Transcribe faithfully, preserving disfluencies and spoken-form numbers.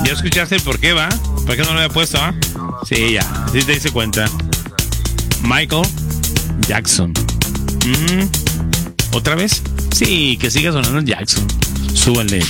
Ya escuchaste el por qué, ¿va? ¿Por qué no lo había puesto, ah? Sí, ya, sí te diste cuenta. Michael Jackson. Mm-hmm. ¿Otra vez? Sí, que siga sonando Jackson. Súbanle.